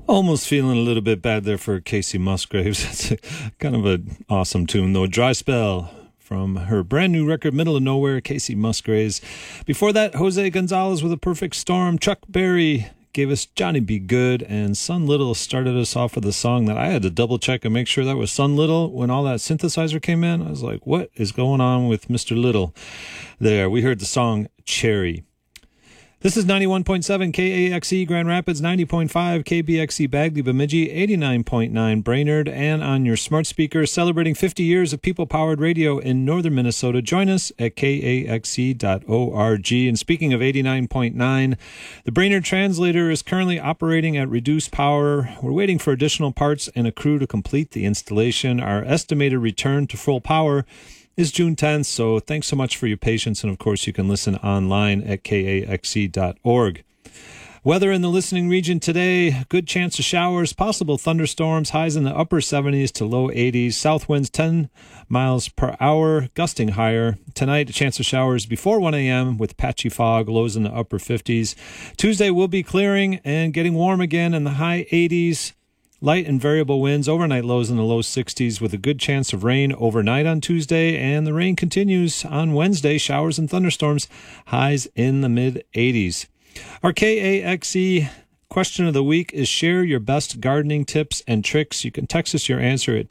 Almost feeling a little bit bad there for Casey Musgraves. It's kind of an awesome tune, though. Dry Spell from her brand new record, Middle of Nowhere, Casey Musgraves. Before that, Jose Gonzalez with A Perfect Storm. Chuck Berry gave us Johnny B. Good, and Sun Little started us off with a song that I had to double check and make sure that was Sun Little. When all that synthesizer came in, I was like, what is going on with Mr. Little there? We heard the song Cherry. This is 91.7 KAXE Grand Rapids, 90.5 KBXE Bagley Bemidji, 89.9 Brainerd, and on your smart speaker, celebrating 50 years of people-powered radio in northern Minnesota. Join us at kaxe.org. And speaking of 89.9, the Brainerd translator is currently operating at reduced power. We're waiting for additional parts and a crew to complete the installation. Our estimated return to full power is June 10th, so thanks so much for your patience, and of course you can listen online at kaxe.org. Weather in the listening region today, good chance of showers, possible thunderstorms, highs in the upper 70s to low 80s, south winds 10 miles per hour, gusting higher. Tonight, a chance of showers before 1 a.m. with patchy fog, lows in the upper 50s. Tuesday will be clearing and getting warm again in the high 80s. Light and variable winds, overnight lows in the low 60s with a good chance of rain overnight on Tuesday, and the rain continues on Wednesday, showers and thunderstorms, highs in the mid-80s. Our KAXE question of the week is share your best gardening tips and tricks. You can text us your answer at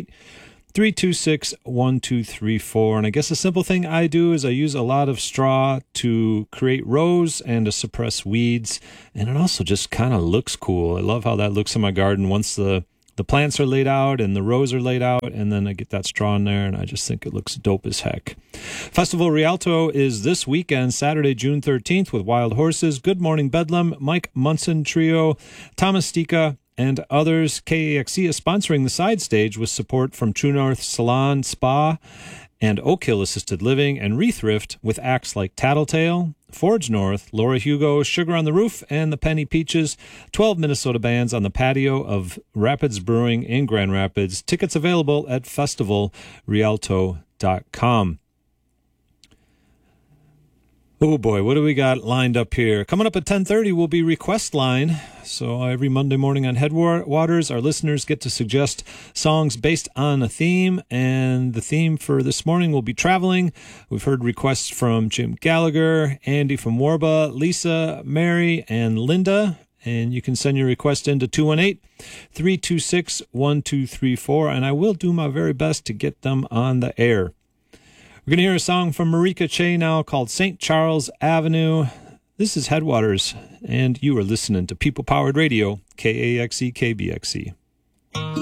218-326-1234. And I guess a simple thing I do is I use a lot of straw to create rows and to suppress weeds. And it also just kind of looks cool. I love how that looks in my garden once the plants are laid out and the rows are laid out, and then I get that straw in there, and I just think it looks dope as heck. Festival Rialto is this weekend, Saturday, June 13th, with Wild Horses, Good Morning Bedlam, Mike Munson Trio, Thomas Stika, and others. KAXE is sponsoring the side stage with support from True North Salon Spa and Oak Hill Assisted Living, and Rethrift with acts like Tattletale, Forge North, Laura Hugo, Sugar on the Roof, and the Penny Peaches. 12 Minnesota bands on the patio of Rapids Brewing in Grand Rapids. Tickets available at festivalrialto.com. Oh boy, what do we got lined up here? Coming up at 10:30 will be Request Line. So every Monday morning on Headwaters, our listeners get to suggest songs based on a theme, and the theme for this morning will be traveling. We've heard requests from Jim Gallagher, Andy from Warba, Lisa, Mary, and Linda. And you can send your request in to 218-326-1234, and I will do my very best to get them on the air. We're going to hear a song from Marika Che now called St. Charles Avenue. This is Headwaters, and you are listening to People Powered Radio, KAXE, KBXE.